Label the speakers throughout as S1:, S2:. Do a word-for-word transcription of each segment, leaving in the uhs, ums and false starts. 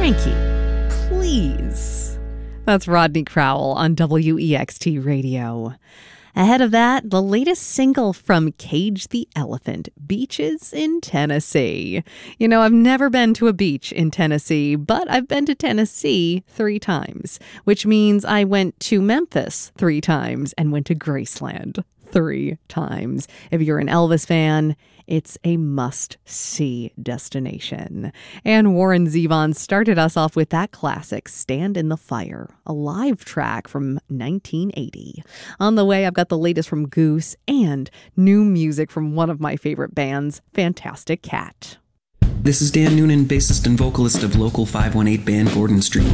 S1: Frankie, please. That's Rodney Crowell on W E X T Radio. Ahead of that, the latest single from Cage the Elephant, Beaches in Tennessee. You know, I've never been to a beach in Tennessee, but I've been to Tennessee three times, which means I went to Memphis three times and went to Graceland three times. If you're an Elvis fan, it's a must-see destination. And Warren Zevon started us off with that classic, Stand in the Fire, a live track from nineteen eighty. On the way, I've got the latest from Goose and new music from one of my favorite bands, Fantastic Cat.
S2: This is Dan Noonan, bassist and vocalist of local five one eight band Gordon Street.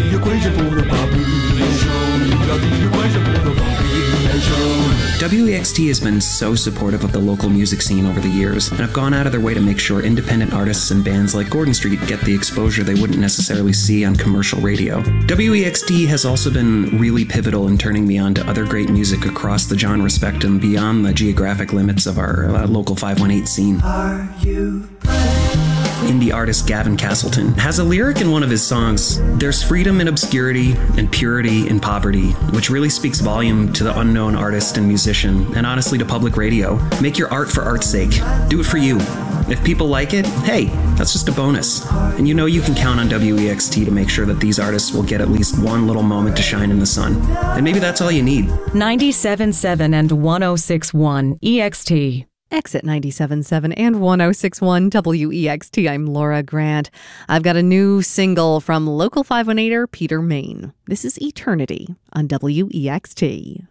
S2: W E X T has been so supportive of the local music scene over the years, and have gone out of their way to make sure independent artists and bands like Gordon Street get the exposure they wouldn't necessarily see on commercial radio. W E X T has also been really pivotal in turning me on to other great music across the genre spectrum beyond the geographic limits of our uh, local five one eight scene. Are you Indie artist Gavin Castleton has a lyric in one of his songs, "There's freedom in obscurity and purity in poverty," which really speaks volume to the unknown artist and musician, and honestly to public radio. Make your art for art's sake. Do it for you. If people like it, hey, that's just a bonus. And you know you can count on W E X T to make sure that these artists will get at least one little moment to shine in the sun. And maybe that's all you need.
S3: ninety-seven point seven and one oh six point one E X T.
S1: Exit ninety-seven point seven and one oh six point one W E X T. I'm Laura Grant. I've got a new single from local five one eighter Peter Main. This is Eternity on W E X T.